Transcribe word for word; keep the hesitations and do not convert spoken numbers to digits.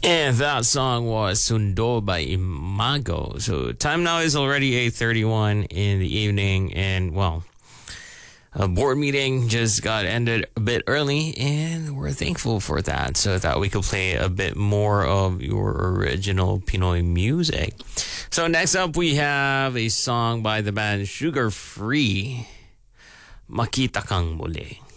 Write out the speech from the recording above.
And that song was Sundo by Imago. So time now is already eight thirty-one in the evening. And, well, a board meeting just got ended a bit early. And we're thankful for that. So that we could play a bit more of your original Pinoy music. So next up, we have a song by the band Sugar Free. Makita Kang Muli.